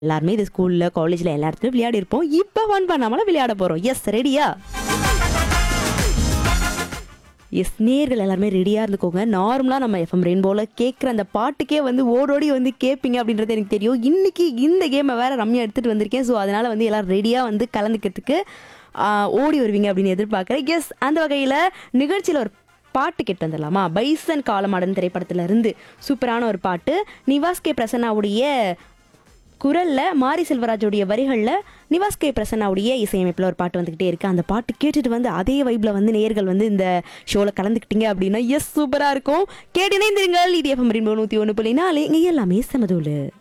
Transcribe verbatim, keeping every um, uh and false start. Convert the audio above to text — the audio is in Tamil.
எல்லாருமே இது ஸ்கூல்ல, காலேஜ்ல எல்லா இடத்துலயும் விளையாடிருப்போம். இப்ப ஃபன் பண்ணாமலும் விளையாட போறோம். எஸ் ரெடியா? எஸ் நேயர்கள் எல்லாருமே ரெடியா இருந்துக்கோங்க. நார்மலா நம்ம எஃப்எம் ரெயின்போல கேட்குற அந்த பாட்டுக்கே வந்து ஓடோடி வந்து கேட்பீங்க அப்படின்றது எனக்கு தெரியும். இன்னைக்கு இந்த கேமை வேற ரம்யா எடுத்துட்டு வந்திருக்கேன். ஸோ அதனால வந்து எல்லாரும் ரெடியா வந்து கலந்துக்கிறதுக்கு ஆ, ஓடி வருவீங்க அப்படின்னு எதிர்பார்க்குறேன். எஸ் அந்த வகையில் நிகழ்ச்சியில் ஒரு பாட்டு கேட்டு வந்துடலாமா? பைசன் காலமாடன் திரைப்படத்துல இருந்து சூப்பரான ஒரு பாட்டு. நிவாஸ் கே பிரசன்னாவுடைய குரல்ல, மாரி செல்வராஜுடைய வரிகள்ல, நிவாஸ் கே பிரசன்னாவுடைய இசையமைப்பில் ஒரு பாட்டு வந்துக்கிட்டே இருக்கு. அந்த பாட்டு கேட்டுட்டு வந்து அதே வைப்ல வந்து நேயர்கள் வந்து இந்த ஷோவில் கலந்துக்கிட்டீங்க அப்படின்னா எஸ் சூப்பராக இருக்கும். கேட்டு இணைந்திருங்கள். இது எஃப்எம் ரெயின்போ நூற்றி ஒன்று புள்ளி நாலு இங்கே எல்லாமே சமதூளு.